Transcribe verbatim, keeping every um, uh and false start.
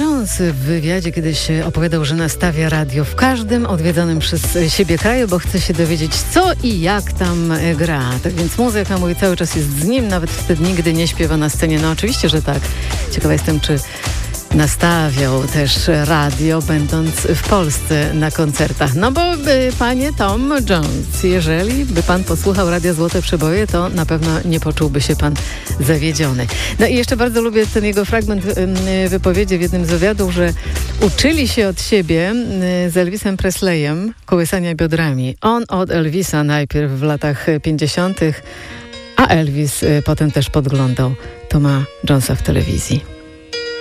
Jones w wywiadzie kiedyś opowiadał, że nastawia radio w każdym odwiedzonym przez siebie kraju, bo chce się dowiedzieć, co i jak tam gra. Tak więc muzyka, mówi, cały czas jest z nim, nawet wtedy nigdy nie śpiewa na scenie. No oczywiście, że tak. Ciekawa jestem, czy nastawiał też radio, będąc w Polsce na koncertach. No bo by, panie Tom Jones, jeżeli by pan posłuchał Radia Złote Przeboje, to na pewno nie poczułby się pan zawiedziony. No i jeszcze bardzo lubię ten jego fragment wypowiedzi w jednym z wywiadów, że uczyli się od siebie z Elvisem Presleyem kołysania biodrami. On od Elvisa najpierw w latach pięćdziesiątych, a Elvis potem też podglądał Toma Jonesa w telewizji.